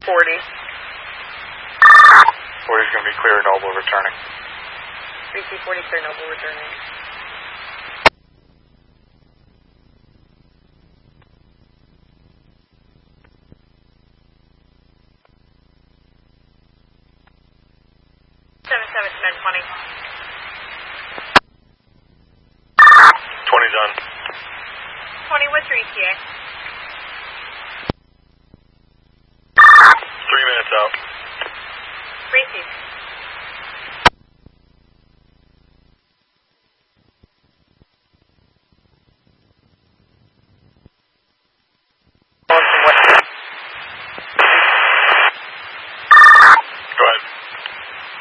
40. 40 is going to be clear, Noble returning. 3C40 clear, Noble returning. Seven 20. 20's on. 20, what's your ETA?